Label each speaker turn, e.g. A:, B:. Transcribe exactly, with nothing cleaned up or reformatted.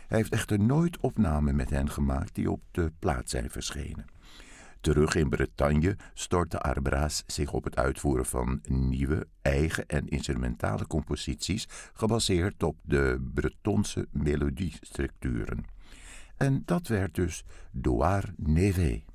A: Hij heeft echter nooit opnamen met hen gemaakt die op de plaat zijn verschenen. Terug in Bretagne stortte Arbraas zich op het uitvoeren van nieuwe, eigen en instrumentale composities gebaseerd op de Bretonse melodiestructuren. En dat werd dus Douar Nevé.